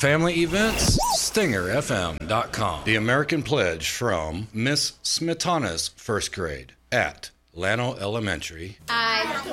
family events, StingerFM.com. The American Pledge from Miss Smetana's first grade at Llano Elementary. I